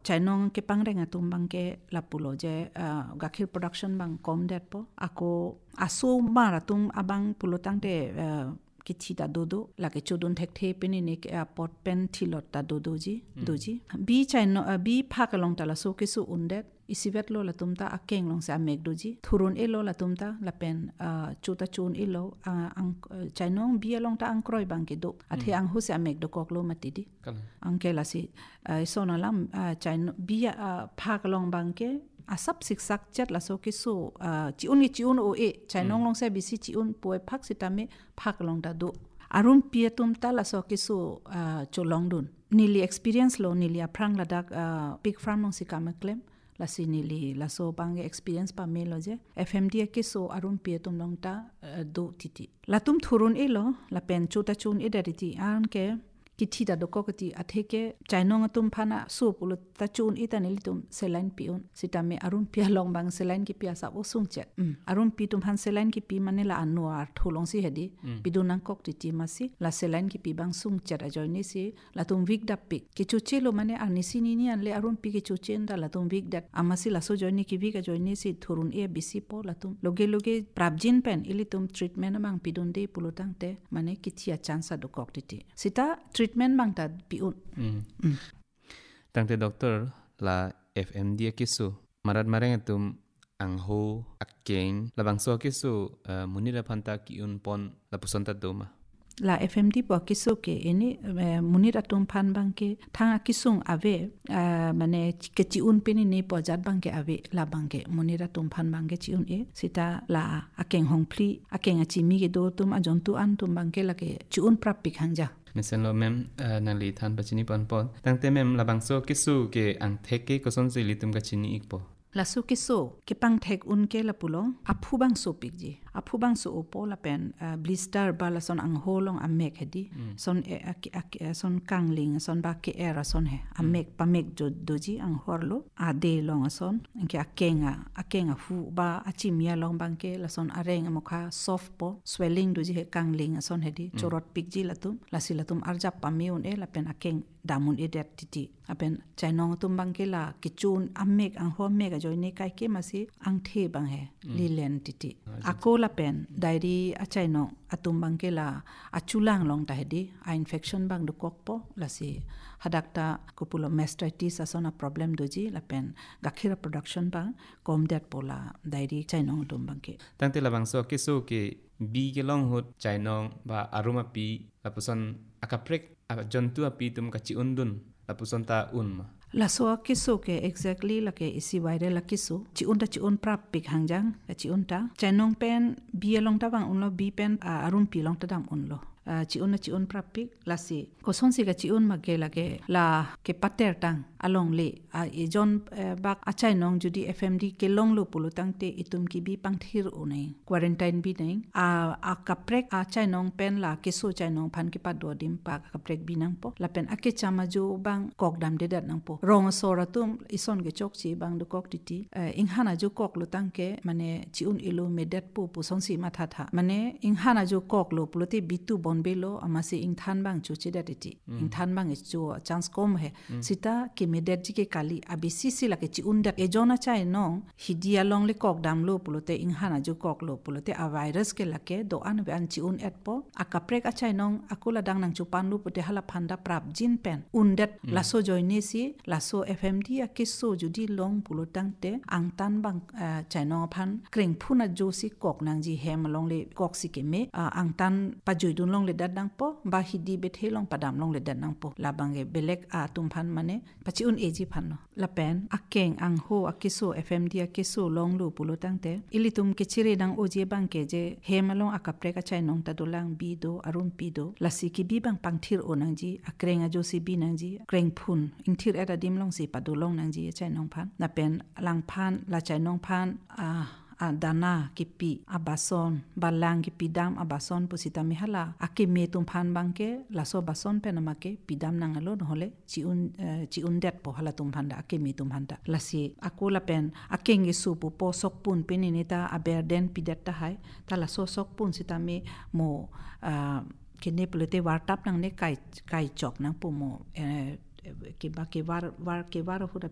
Chainong ke pangreng atum bang ke lapulo je gakhir production bang kom det po ako asu maratum abang pulutang de kichi ta dodo la ke chodun thek the pini ne ke pot pen thilot ta dodo ji doji bi chaino bi phakalong ta la so ke su undet isivet lo la tumta akeng long sa mek doji thurun elo la tumta la pen chuta chun elo ang chainong bi long ta ang kroi bang ke do athe ang hu sa mek do koklo matidi ang ke la si sona lam chaino bi phakalong bang ke asap siksak chat la so ke so chiun o e chainong long sa bisi chiun poe phak sitame phak long da do arum pietum ta la so ke so cholong dun nili experience lo nili aprang la dak big farm long sikam claim la sinili la so bang experience pa me lo je fmd ke so arum pietum long ta do titi la tum thurun e lo la pen chuta chun e dariti an ke kithi da dokoti atheke chainong tum phana so pulut ta chun itanili tum selain piun sitame arum pia long bang selain ki pia sa osung chet arum pi tum han selain ki pi manela anuar thulong si hedi bidunang kok titi masi la selain ki pi bang sung chet a joini si la tum wik da pik ki chuche lo mane anisini ni an le arum pi ki chuchen da la tum wik dat amasi la so joini ki wik a joini si thurun e bisi po la tum loge prabjin pen ili tum treatment bang pidun de pulutang te mane kithi a chance a dokok titi sita treatment bang ta piun tangte doktor la FMD kisu marat mareng tum angho akeng labang so kisu munira phanta kiun pon la pusonta doma la FMD po kisu ke ini munira tum phan bang ke thanga kisung ave mane ke chiun pini ni po jat bang ke ave la bang ke munira tum phan bang ke chiun e sita la akeng hongpli akeng achimi ke do tum ajon tu an tum bang ke la ke chiun prapik hangja mesen lo mem nali than pachini pon tangte mem labang so kisu ke ang theke koson se litum ka chini ikpo la so kiso ke pang thek un ke la pulo aphu bang so pik ji aphu bang so opo la pen blister bala son ang holong amek hedi son son kangling son ba ke era son he amek pamek jo doji ang horlo a de long son ke akenga fu ba achimia long bang ke la son areng amokha soft po swelling doji he kangling son hedi chorot pik ji latum la silatum arja pamiun e la pen akeng damun edet titi apen chainong tum bang ke la kichun amek ang ho mek a joini kai ke masi ang the bang he lilen titi akola pen diary achaino atum bang ke la achulang long ta hedi a infection bang du kokpo la si hadakta kupulo mastitis asona problem doji la pen gakhira production bang kom dat pola diary chainong tum bang ke tangte labang so kisu ke bi ke long hot chainong ba aruma pi la puson akaprek jontu api tum ka chi undun la puson ta unma la so kiso ke exactly la ke isi viral la kiso chi un prap pik hangjang chi unta chainong pen bi long ta bang unlo bi pen arum pi long ta dam unlo chi un prap pik la si koson si ga chi un ma ge la ke pater tang along le e jon bak achai nong judi FMD ke long lo pulutang te itum ki bi pang thir unai quarantine bi nei a kaprek achai nong pen la ke so chai nong phan ki pa do dim pa kaprek bi nang po la pen ake chama jo bang kok dam de dat nang po rong sora tum ison ge chok chi bang do kok titi ing hana jo kok lo tang ke mane chi un ilo medet pu son si ma tha mane ing hana jo kok lo pulote bitu bonbelo amasi ing than bang chu chi dat ti ing than bang chu chance kom he sita ke medet ji ke kali abisi si la ke chi un dat e jona chai nong hidia long le kok dam lo pulote ing hana jo kok lo pulote a virus ke la ke do an ban chi un et po akaprek achai nong akula dang nang chu pan lu puте hala phanda prap jin pen un dat la so joine si la so FMD a ke so judi long pulotang te ang tan bang chai nong phan kreng phuna jo si kok nang ji hem long le kok si ke me ang tan pa joi dun long le dat nang po ba hidi bethe long padam long le dat nang po la bange belek a tum phan mane pachi un eji phan no la pen akeng ang ho akiso FMD akiso long lu pulotang te ilitum ke chire dang oje bang ke je hemalong akapre ka chai nong ta dolang bi do arum pi do la si ki bi bang pangthir onang ji akreng a jo si bi nang ji kreng phun ingthir eta dim long si pa do long nang ji chai nong phan na pen lang phan la chai nong phan dana kipi abason balang kipi dam abason pusita mihala akime tum phan bangke laso bason penamake pidam nangalon hole chi un det po hala tum phanda akime tum phanda lasi akola pen akenge supu po sokpun peninita aberden pidet ta hai ta laso sokpun sitame mo kene plete wartap nang ne kai chok nang po mo ke war huda